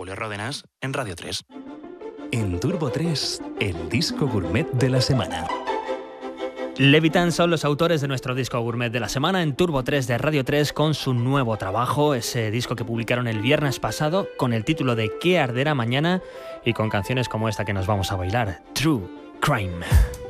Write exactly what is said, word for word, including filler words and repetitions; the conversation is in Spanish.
Julio Ródenas en Radio tres. En Turbo tres, el disco gourmet de la semana. Levitan son los autores de nuestro disco gourmet de la semana en Turbo tres de Radio tres con su nuevo trabajo, ese disco que publicaron el viernes pasado con el título de ¿Qué arderá mañana? Y con canciones como esta que nos vamos a bailar, True Crime.